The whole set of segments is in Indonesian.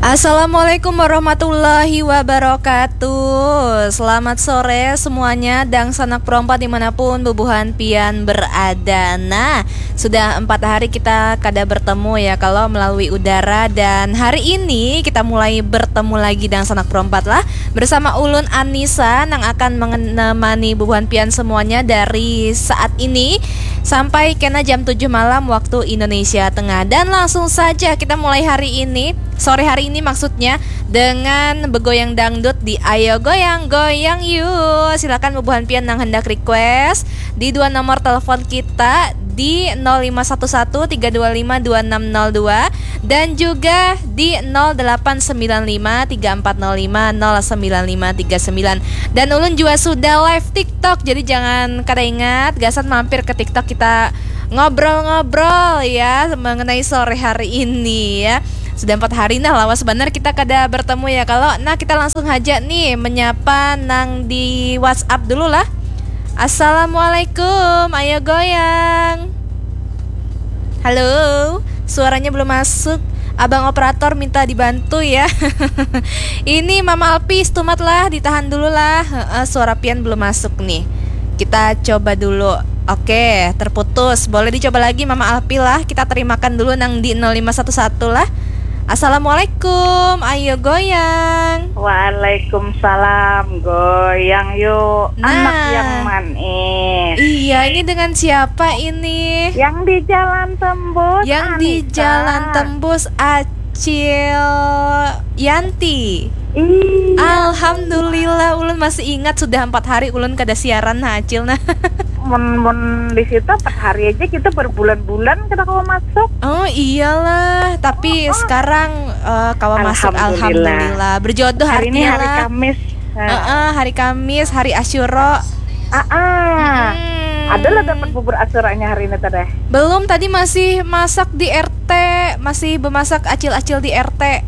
Assalamualaikum warahmatullahi wabarakatuh. Selamat sore semuanya dan sanak perompat dimanapun bubuhan pian berada. Nah, sudah 4 hari kita kada bertemu ya kalau melalui udara. Dan hari ini kita mulai bertemu lagi dan sanak perompat lah bersama Ulun Anissa yang akan menemani bubuhan pian semuanya dari saat ini sampai kena jam 7 malam waktu Indonesia Tengah. Dan langsung saja kita mulai hari ini, sore hari ini maksudnya, dengan begoyang dangdut di Ayo Goyang Goyang Yuk. Silakan bubuhan pian yang hendak request di 2 nomor telepon kita di 0511-325-2602 dan juga di 0895-3405-09539. Dan ulun juga sudah live TikTok, jadi jangan kada ingat gasan mampir ke TikTok kita ngobrol-ngobrol ya mengenai sore hari ini ya. Sudah 4 hari nah lawas benar kita kada bertemu ya. Kalau nah kita langsung aja nih menyapa nang di WhatsApp dulu lah. Assalamualaikum, ayo goyang. Halo, suaranya belum masuk. Abang operator minta dibantu ya. Ini Mama Alpis tumat lah, ditahan dulu lah. Suara pian belum masuk nih. Kita coba dulu. Oke, terputus. Boleh dicoba lagi Mama Alpi lah. Kita terimakan dulu nang di 0511 lah. Assalamualaikum, ayo goyang. Waalaikumsalam, goyang yuk. Nah, anak yang manis. Iya, ini dengan siapa ini? Yang di Jalan Tembus. Yang Anissa. di Jalan Tembus Acil Yanti. Alhamdulillah, ulun masih ingat sudah 4 hari ulun kada siaran nah Acil nah. Mun di situ 4 hari aja kita berbulan-bulan kita kalau masuk. Oh iyalah, tapi sekarang kawan masuk alhamdulillah. Berjodoh hari ini hari lah. Kamis. Hari Kamis, hari Asyura. Adalah dapat bubur asuranya hari ini tadi. Belum, tadi masih masak di RT, masih bemasak acil-acil di RT.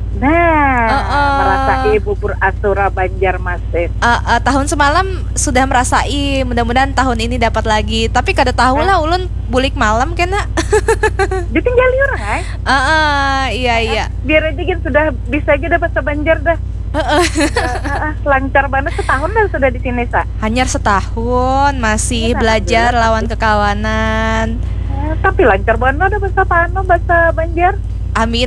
Merasai bubur asura Banjarmasin. Tahun semalam sudah merasai, mudah-mudahan tahun ini dapat lagi. Tapi kada tahu lah ulun bulik malam kena. Ditinggali orang Iya. Biar aja kan sudah bisa aja dapat sebanjar dah. Lancar banget, setahun dah sudah di sini sa. Hanya setahun masih belajar lawan kekawanan. Tapi lancar banget dah bahasa Banjar. Amin.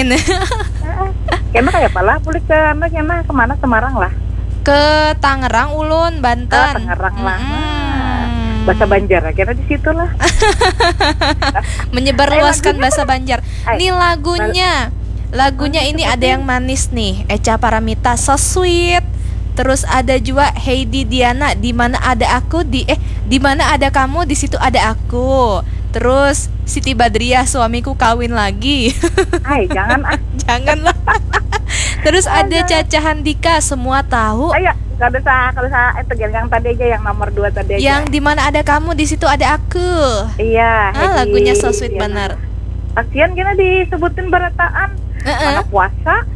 Kena kayak apalah boleh ke kemana Semarang lah. Ke Tangerang ulun, Banten. Tangerang lah. Bahasa Banjar kira di situ lah. Menyebarluaskan bahasa Banjar. Nih lagunya ini ada yang manis nih, Echa Paramita So Sweet. Terus ada juga Heidi Diana, di mana ada aku di mana ada kamu di situ ada aku. Terus Siti Badriah, suamiku kawin lagi. Janganlah. Terus ada Caca Handika, semua tahu. Ayo, kalau saya itu yang tadi aja, yang nomor 2 tadi aja. Yang di mana ada kamu di situ ada aku. Iya. Lagunya so sweet benar. Kasian gini disebutin berataan. Mana puasa?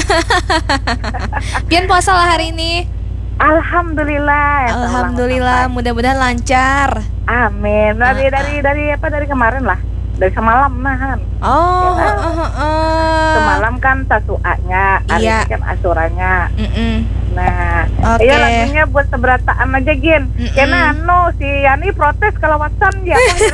Pian puasa lah hari ini. Alhamdulillah, mudah-mudahan lancar. Amin. Dari kemarin lah. Dari semalam nahan. Semalam kan tasuanya, hari ini kan asuranya. Nah, iya lagunya buat seberataan aja Gin. Karena si Yani protes kalau wasan ya.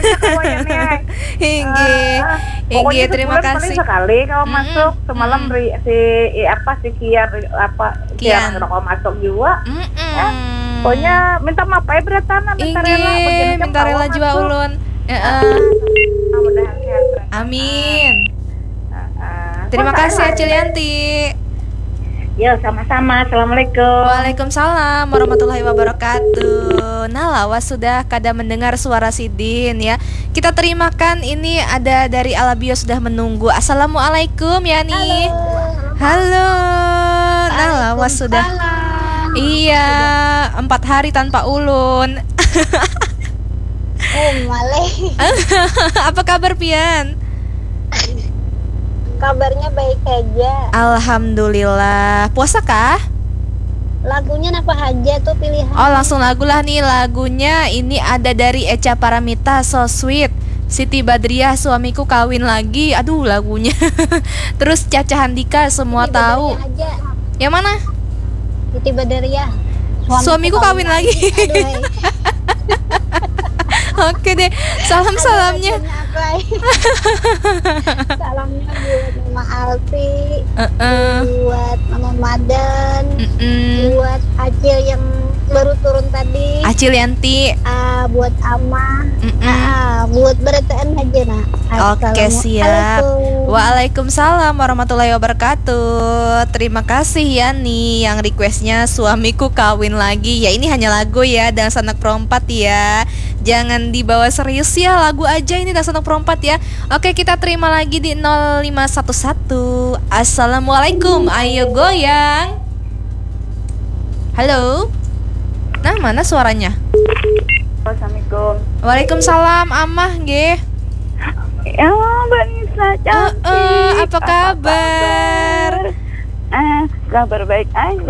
Hinggi, terima kasih. Sekali kalau masuk semalam si Kian kalau masuk juga. Pokoknya minta maaf ya beratana, minta rela juga ulun. Mudah-mudahan sehat. Amin. Terima kasih Acil Yanti. Ya, sama-sama. Assalamualaikum. Waalaikumsalam warahmatullahi wabarakatuh. Nah, lawas sudah kada mendengar suara Sidin ya. Kita terimakan ini ada dari Alabio sudah menunggu. Assalamualaikum Yani. Halo. Nah, lawas sudah. Iya, 4 hari tanpa ulun. Apa kabar Pian? Kabarnya baik saja. Alhamdulillah. Puasa kah? Lagunya apa aja tuh pilihan? Oh, langsung lagu lah nih. Lagunya ini ada dari Echa Paramita So Sweet. Siti Badriah, suamiku kawin lagi. Aduh lagunya. Terus Caca Handika, semua Siti tahu. Badriah aja. Yang mana? Siti Badriah. Suamiku kawin lagi. Aduh, Oke deh, salamnya. Salamnya buat Mama Alfi, buat Mama Madan, buat Acil yang baru turun tadi, Acil Yanti, buat Ama, buat Beretaan aja nak. Oke siap. Waalaikumsalam warahmatullahi wabarakatuh. Terima kasih ya nih yang requestnya suamiku kawin lagi. Ya ini hanya lagu ya, dan Sanak Perompat ya. Jangan dibawa serius ya, lagu aja ini dan Sanak Perompat ya. Oke, kita terima lagi di 0511. Assalamualaikum, ayo goyang. Halo. Nah, mana suaranya? Assalamualaikum. Waalaikumsalam, Amah nggih. Ya, Mbak Nisa cantik. Apa kabar? Kabar baik aja.